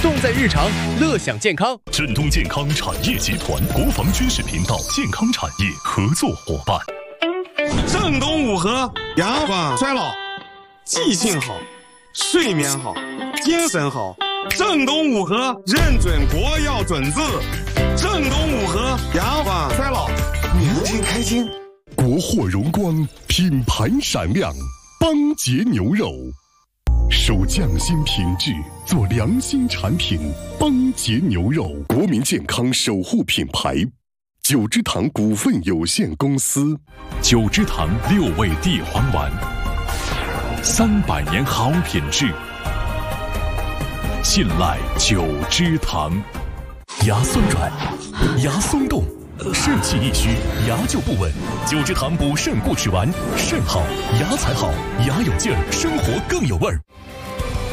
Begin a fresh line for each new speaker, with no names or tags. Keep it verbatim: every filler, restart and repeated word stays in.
重在日常，乐享健康。
振东健康产业集团国防军事频道健康产业合作伙伴。
正东五和延缓衰老，记性好，睡眠好，精神好。正东五和认准国药准字，正东五和延缓衰老，年轻开心。
国货荣光，品牌闪亮，邦杰牛肉。守匠心品质，做良心产品。邦杰牛肉，国民健康守护品牌。九芝堂股份有限公司。九芝堂六味地黄丸，三百年好品质，信赖九芝堂。牙酸软，牙松动，肾气一虚，牙就不稳。九芝堂补肾固齿丸，肾好牙才好，牙有劲儿，生活更有味儿。